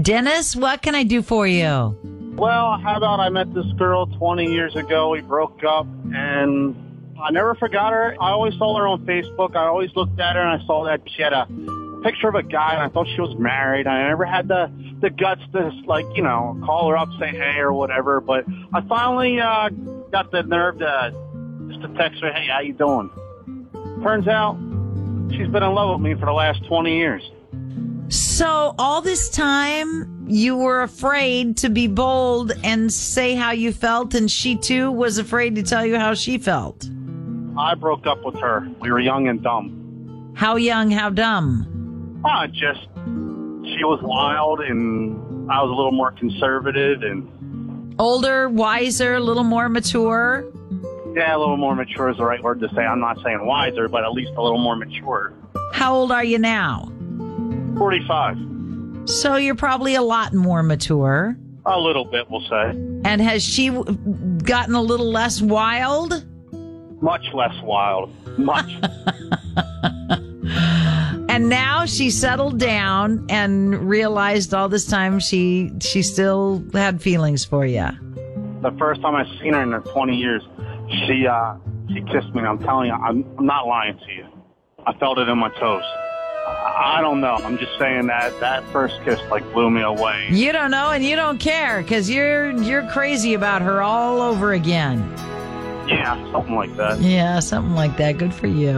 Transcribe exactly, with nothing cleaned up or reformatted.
Dennis, what can I do for you? Well, how about I met this girl twenty years ago. We broke up, and I never forgot her. I always saw her on Facebook. I always looked at her, and I saw that she had a picture of a guy, and I thought she was married. I never had the, the guts to, like, you know, call her up, say hey or whatever. But I finally uh, got the nerve to just to text her, hey, how you doing? Turns out she's been in love with me for the last twenty years. So all this time you were afraid to be bold and say how you felt, and she too was afraid to tell you how she felt. I broke up with her. We were young and dumb. How young, how dumb? Ah, just, she was wild and I was a little more conservative and... Older, wiser, a little more mature? Yeah, a little more mature is the right word to say. I'm not saying wiser, but at least a little more mature. How old are you now? forty-five. So you're probably a lot more mature. A little bit, we'll say. And has she w- gotten a little less wild? Much less wild. Much. And now she settled down and realized all this time she she still had feelings for you. The first time I seen her in twenty years, she uh she kissed me. And I'm telling you, I'm, I'm not lying to you. I felt it in my toes. I, I don't know. I'm just saying that that first kiss like blew me away. You don't know and you don't care because you're you're crazy about her all over again. Yeah, something like that. Yeah, something like that. Good for you.